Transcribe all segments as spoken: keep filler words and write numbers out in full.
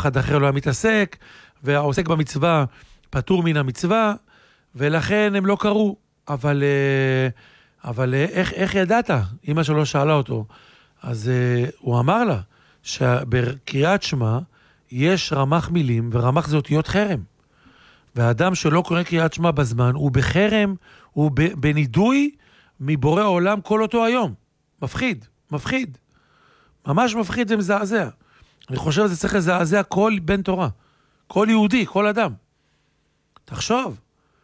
אחד אחר לא היה מתעסק, והעוסק במצווה פטור מן המצווה, ולכן הם לא קראו. אבל, אבל איך, איך ידעת? אמא שלו שאלה אותו. אז הוא אמר לה, שבקריאת שמע יש רמ"ח מילים, ורמ"ח זה אותיות חרם. והאדם שלא קורא קריאת שמע בזמן, הוא בחרם, הוא בנידוי מבורא העולם כל אותו היום. מפחיד, מפחיד. ממש מפחיד ומזעזע. אני חושב שזה צריך לזעזע כל בן תורה. כל יהודי, כל אדם. תחשוב,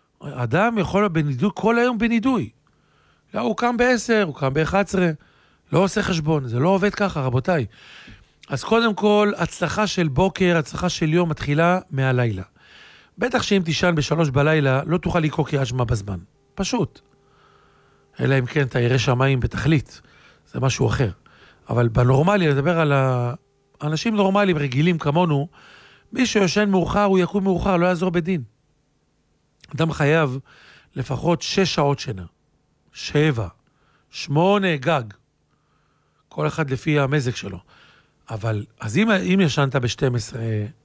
אדם יכול להיות בנידוי, כל היום בנידוי. לא, הוא קם בעשר, הוא קם באחת עשרה, לא עושה חשבון, זה לא עובד ככה, רבותיי. אז קודם כל, הצלחה של בוקר, הצלחה של יום מתחילה מהלילה. בטח שאם תישן בשלוש בלילה, לא תוכל לקרוא קריאת שמע בזמן. פשוט. אלא אם כן, אתה ירא שמיים בתכלית. זה משהו אחר. אבל בנורמלי, לדבר על האנשים נורמליים, רגילים כמונו, מי שיושן מאוחר, הוא יקום מאוחר, לא יעזור בדין. אדם חייב לפחות שש שעות שינה. שבע. שמונה גג. כל אחד לפי המזג שלו. אבל, אז אם, אם ישנת ב-שתים עשרה,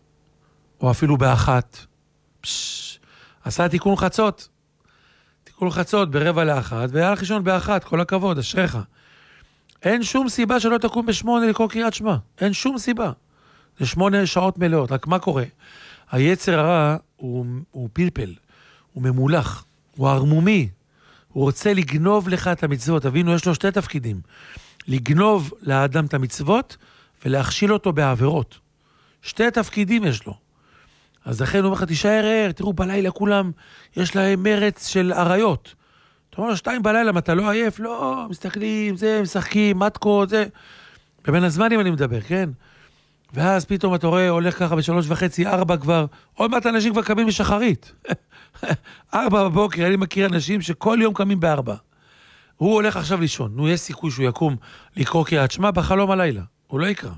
או אפילו באחת, פש, עשה תיקון חצות. תיקון חצות ברבע לאחת, והיה לך לישון באחת, כל הכבוד, אשריך. אין שום סיבה שלא תקום בשמונה לקרוא קריאת שמע. אין שום סיבה. זה שמונה שעות מלאות. רק מה קורה? היצר הרע הוא, הוא פלפל, הוא ממולח, הוא הרמומי. הוא רוצה לגנוב לך את המצוות. תבינו, יש לו שתי תפקידים. לגנוב לאדם את המצוות, ולהכשיל אותו בעבירות. שתי תפקידים יש לו. אז לכן הוא אומר לך, תישאר ער, תראו בלילה כולם, יש להם מרץ של עריות. אתה אומר, שתיים בלילה, אם אתה לא עייף, לא, מסתכלים, זה, משחקים, מתקות, זה. בבין הזמנים אני מדבר, כן? ואז פתאום אתה רואה, הולך ככה בשלוש וחצי, ארבע כבר, עוד מעט אנשים כבר קמים משחרית. ארבע בבוקר, אני מכיר אנשים שכל יום קמים בארבע. הוא הולך עכשיו לישון, נו, יש סיכוי שהוא יקום לקרוא קריאת שמע בחלום הלילה. הוא לא יקרא.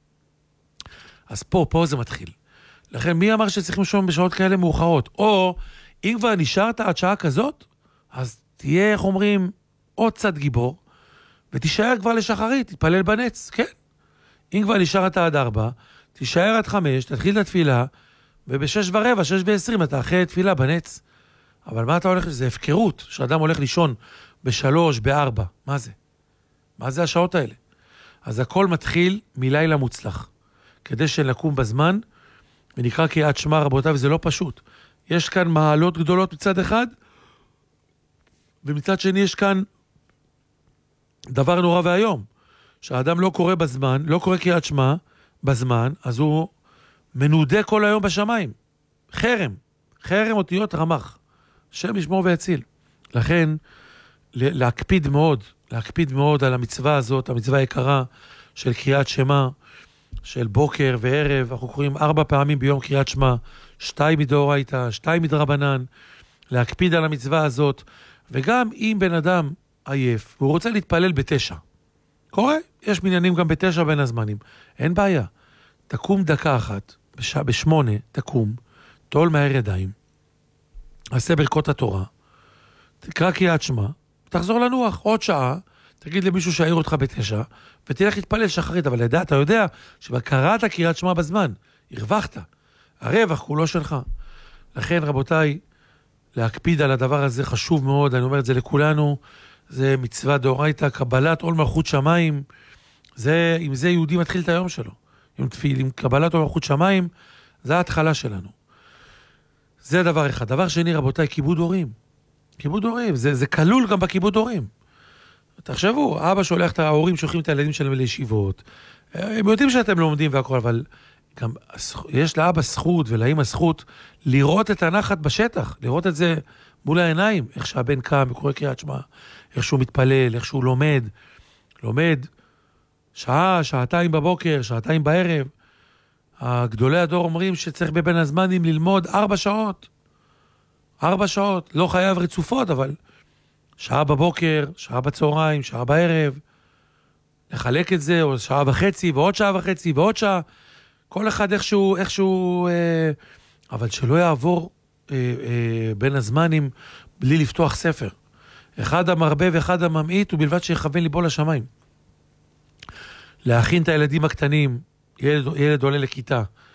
אז פה, פה זה מתחיל. לכן, מי אמר שצריכים לשום בשעות כאלה מאוחרות? או, אם כבר נשארת עד שעה כזאת, אז תהיה, איך אומרים, עוד צד גיבור, ותישאר כבר לשחרית, תתפלל בנץ, כן? אם כבר נשארת עד ארבע, תישאר עד חמש, תתחיל את התפילה, ובשש ורבע, שש ועשרים, אתה אחרי תפילה בנץ. אבל מה אתה הולך? זה הפקרות, שאדם הולך לישון בשלוש, בארבע. מה זה? מה זה השעות האלה? אז הכל מתחיל מלילה מוצלח. כדי שנקום בזמן, ונקרא קריאת שמע, רבותיי, וזה לא פשוט. יש כאן מעלות גדולות מצד אחד, ומצד שני יש כאן דבר נורא והיום. שהאדם לא קורא בזמן, לא קורא קריאת שמע בזמן, אז הוא מנודה כל היום בשמיים. חרם. חרם אותיות רמ"ח. השם ישמור ויציל. לכן, להקפיד מאוד, להקפיד מאוד על המצווה הזאת, המצווה היקרה של קריאת שמע, של בוקר וערב. אנחנו קוראים ארבע פעמים ביום קריאת שמע, שתיים מדאורייתא, שתיים מדרבנן, להקפיד על המצווה הזאת, וגם אם בן אדם עייף, והוא רוצה להתפלל בתשע, קורה, יש מניינים גם בתשע בין הזמנים, אין בעיה. תקום דקה אחת, בש... בשמונה, תקום, תול מהר ידיים, עשה ברכות התורה, תקרא קריאת שמע, תחזור לנוח עוד שעה, תגיד למישהו שיעיר אותך בתשע, ותלך להתפלל שחרית, אבל ידע, אתה יודע שבקראת קריאת שמע בזמן, הרווחת, הרווח כולו שלך. לכן רבותיי, להקפיד על הדבר הזה חשוב מאוד, אני אומר את זה לכולנו, זה מצווה דאורייתא, קבלת עול מלכות שמיים, זה, עם זה יהודי מתחיל את היום שלו, עם תפיל, עם קבלת עול מלכות שמיים, זה ההתחלה שלנו. זה דבר אחד. דבר שני, רבותיי, כיבוד הורים. כיבוד הורים, זה, זה כלול גם בכיבוד הורים. תחשבו, אבא שולח את ההורים, שולחים את הילדים שלהם לישיבות, הם יודעים שאתם לומדים והכל, אבל גם יש לאבא זכות ולאמא זכות לראות את הנחת בשטח, לראות את זה מול העיניים, איך שהבן קם וקורא קריאת שמע, איך שהוא מתפלל, איך שהוא לומד, לומד שעה, שעתיים בבוקר, שעתיים בערב. הגדולי הדור אומרים שצריך בבין הזמנים ללמוד ארבע שעות, ארבע שעות, לא חייב רצופות, אבל שעה בבוקר, שעה בצהריים, שעה בערב, לחלק את זה, או שעה וחצי, ועוד שעה וחצי, ועוד שעה, כל אחד איכשהו, איכשהו, אה, אבל שלא יעבור אה, אה, בין הזמנים בלי לפתוח ספר. אחד המרבה ואחד הממעיט, ובלבד שיכוון ליבו לשמיים. להכין את הילדים הקטנים, ילד, ילד עולה לכיתה,